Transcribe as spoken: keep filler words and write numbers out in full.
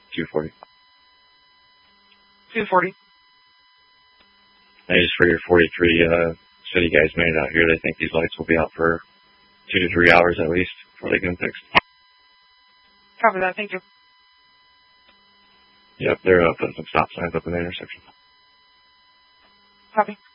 two forty. two forty. I just for your forty-three uh, city guys made it out here. They think these lights will be out for two to three hours at least before they get them fixed. Copy that. Thank you. Yep, they're uh, putting some stop signs up in the intersection. Copy.